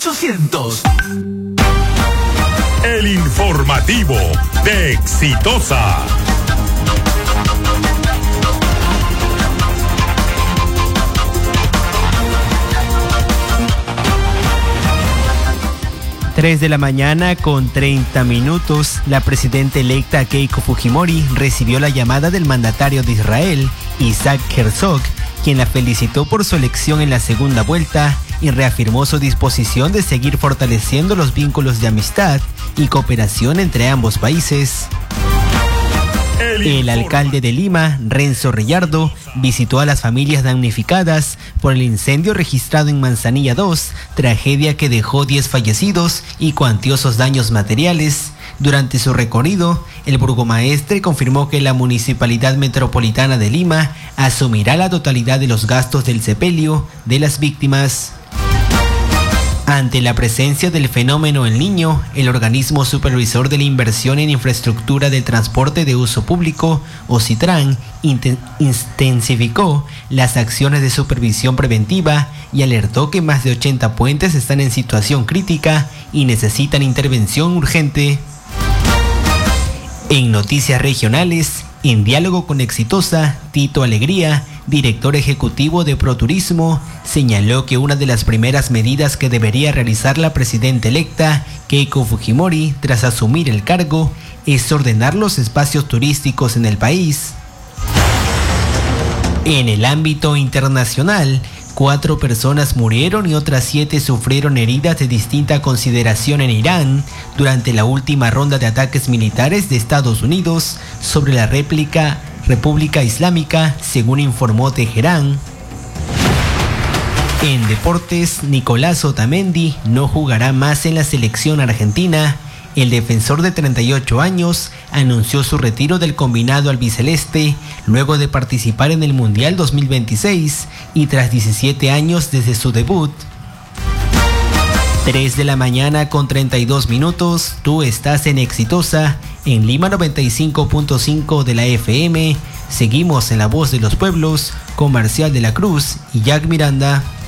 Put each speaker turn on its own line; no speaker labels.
800.
El informativo de Exitosa.
Tres de la mañana con 30 minutos, la presidenta electa Keiko Fujimori recibió la llamada del mandatario de Israel, Isaac Herzog, quien la felicitó por su elección en la segunda vuelta y reafirmó su disposición de seguir fortaleciendo los vínculos de amistad y cooperación entre ambos países. El alcalde de Lima, Renzo Reyardo, visitó a las familias damnificadas por el incendio registrado en Manzanilla 2, tragedia que dejó 10 fallecidos y cuantiosos daños materiales. Durante su recorrido, el burgomaestre confirmó que la Municipalidad Metropolitana de Lima asumirá la totalidad de los gastos del sepelio de las víctimas. Ante la presencia del fenómeno El Niño, el organismo supervisor de la inversión en infraestructura de transporte de uso público, OCITRAN, intensificó las acciones de supervisión preventiva y alertó que más de 80 puentes están en situación crítica y necesitan intervención urgente. En noticias regionales, en diálogo con Exitosa, Tito Alegría, director ejecutivo de ProTurismo, señaló que una de las primeras medidas que debería realizar la presidenta electa, Keiko Fujimori, tras asumir el cargo, es ordenar los espacios turísticos en el país. En el ámbito internacional, 4 personas murieron y otras 7 sufrieron heridas de distinta consideración en Irán durante la última ronda de ataques militares de Estados Unidos sobre la República Islámica, según informó Teherán. En deportes, Nicolás Otamendi no jugará más en la selección argentina. El defensor de 38 años anunció su retiro del combinado albiceleste luego de participar en el Mundial 2026 y tras 17 años desde su debut. 3 de la mañana con 32 minutos, tú estás en Exitosa, en Lima 95.5 de la FM. Seguimos en La Voz de los Pueblos con Marcial de la Cruz y Jack Miranda.